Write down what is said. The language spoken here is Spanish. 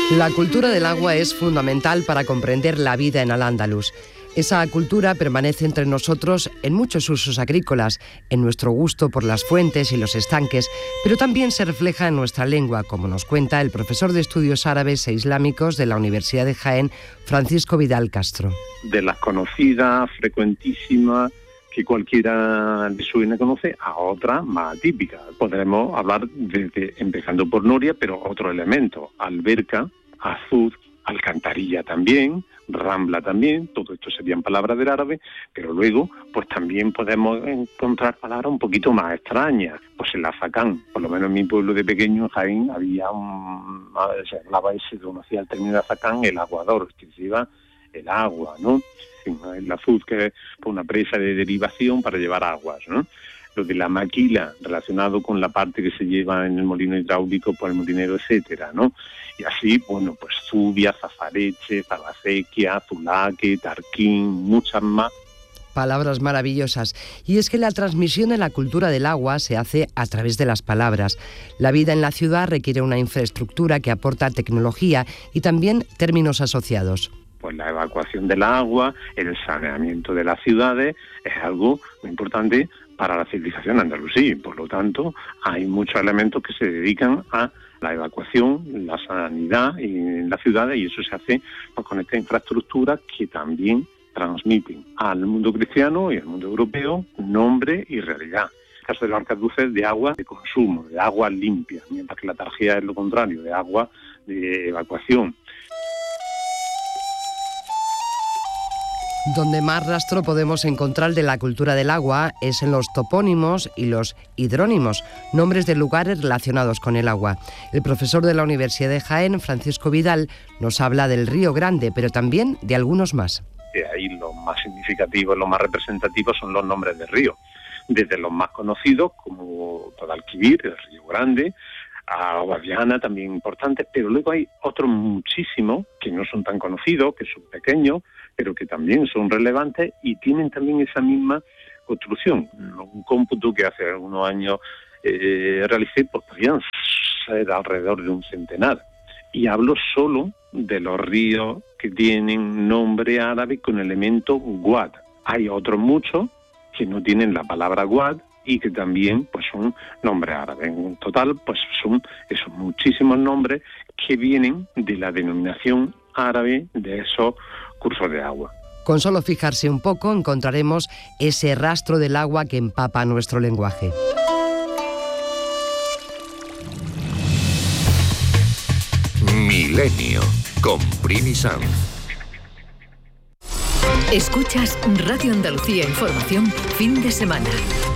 La cultura del agua es fundamental para comprender la vida en Al-Ándalus. Esa cultura permanece entre nosotros en muchos usos agrícolas, en nuestro gusto por las fuentes y los estanques, pero también se refleja en nuestra lengua, como nos cuenta el profesor de Estudios Árabes e Islámicos de la Universidad de Jaén, Francisco Vidal Castro. De las conocidas, frecuentísimas, que cualquiera le suene conocer, a otras más atípicas. Podremos hablar desde, empezando por Noria, pero otro elemento, alberca, azud, alcantarilla también, rambla también, todo esto serían palabras del árabe, pero luego pues también podemos encontrar palabras un poquito más extrañas. Pues el azacán, por lo menos en mi pueblo de pequeño, en Jaén, se hablaba se conocía el término de azacán, el aguador, que se lleva el agua, ¿no? El azud, que es una presa de derivación para llevar aguas, ¿no? Lo de la maquila, relacionado con la parte que se lleva en el molino hidráulico por el molinero, etcétera, ¿no? Y así, bueno, pues zubia, zafareche, zalacequia, zulaque, tarquín, muchas más. Palabras maravillosas. Y es que la transmisión de la cultura del agua se hace a través de las palabras. La vida en la ciudad requiere una infraestructura que aporta tecnología y también términos asociados. Pues la evacuación del agua, el saneamiento de las ciudades es algo muy importante para la civilización andalusí. Por lo tanto, hay muchos elementos que se dedican a la evacuación, la sanidad en las ciudades, y eso se hace pues, con esta infraestructura que también transmiten al mundo cristiano y al mundo europeo nombre y realidad. El caso de los arcaduces de agua de consumo, de agua limpia, mientras que la tarjea es lo contrario, de agua de evacuación. Donde más rastro podemos encontrar de la cultura del agua es en los topónimos y los hidrónimos, nombres de lugares relacionados con el agua. El profesor de la Universidad de Jaén, Francisco Vidal, nos habla del Río Grande, pero también de algunos más. Ahí los más significativos, los más representativos son los nombres de río. Desde los más conocidos, como Guadalquivir, el Río Grande, a Guadiana, también importantes, pero luego hay otros muchísimos que no son tan conocidos, que son pequeños, pero que también son relevantes y tienen también esa misma construcción. Un cómputo que hace algunos años realicé, pues podrían ser alrededor de un centenar. Y hablo solo de los ríos que tienen nombre árabe con el elemento guad. Hay otros muchos que no tienen la palabra guad y que también pues son nombres árabes. En total, pues son esos muchísimos nombres que vienen de la denominación árabe de esos cursos de agua. Con solo fijarse un poco encontraremos ese rastro del agua que empapa nuestro lenguaje. Milenio con Primi Sanz. Escuchas Radio Andalucía Información, fin de semana.